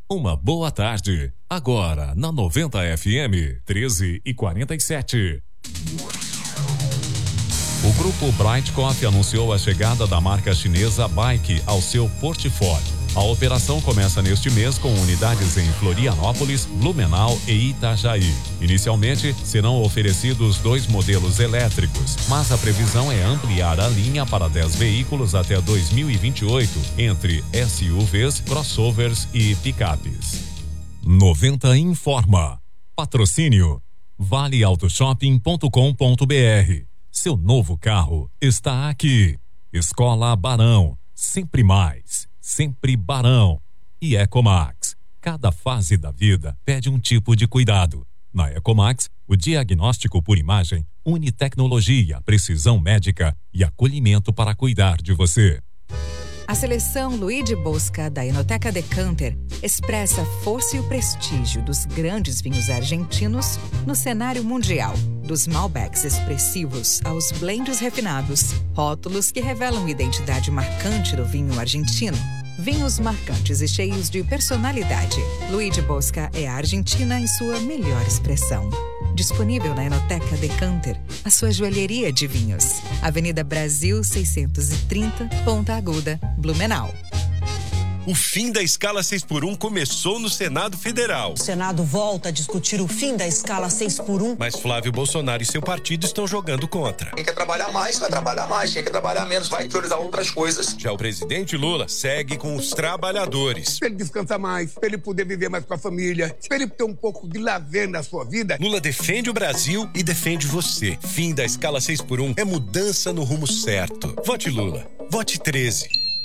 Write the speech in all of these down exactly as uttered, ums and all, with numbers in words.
Uma boa tarde. Agora, na noventa F M, treze e quarenta e sete. O grupo Bright Coffee anunciou a chegada da marca chinesa Bike ao seu portfólio. A operação começa neste mês com unidades em Florianópolis, Blumenau e Itajaí. Inicialmente, serão oferecidos dois modelos elétricos, mas a previsão é ampliar a linha para dez veículos até dois mil e vinte e oito, entre S U Vs, crossovers e picapes. noventa informa. Patrocínio vale auto shopping ponto com ponto b r. Seu novo carro está aqui. Escola Barão, sempre mais. Sempre Barão. E Ecomax. Cada fase da vida pede um tipo de cuidado. Na Ecomax, o diagnóstico por imagem une tecnologia, precisão médica e acolhimento para cuidar de você. A seleção Luigi Bosca da Enoteca Decanter expressa a força e o prestígio dos grandes vinhos argentinos no cenário mundial. Dos Malbecs expressivos aos blends refinados, rótulos que revelam a identidade marcante do vinho argentino. Vinhos marcantes e cheios de personalidade. Luigi Bosca é a Argentina em sua melhor expressão. Disponível na Enoteca Decanter, a sua joalheria de vinhos. Avenida Brasil seiscentos e trinta, Ponta Aguda, Blumenau. O fim da escala seis por um começou no Senado Federal. O Senado volta a discutir o fim da escala seis por um. Mas Flávio Bolsonaro e seu partido estão jogando contra. Quem quer trabalhar mais, vai trabalhar mais. Quem quer trabalhar menos, vai priorizar outras coisas. Já o presidente Lula segue com os trabalhadores. Pra ele descansar mais, pra ele poder viver mais com a família, pra ele ter um pouco de lazer na sua vida. Lula defende o Brasil e defende você. Fim da escala seis por um é mudança no rumo certo. Vote Lula. Vote treze.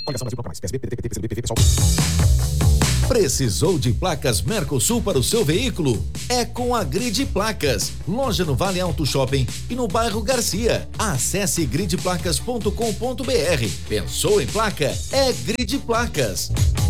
Precisou de placas Mercosul para o seu veículo? É com a Grid Placas. Loja no Vale Auto Shopping e no bairro Garcia. Acesse grid placas ponto com ponto b r. Pensou em placa? É Grid Placas.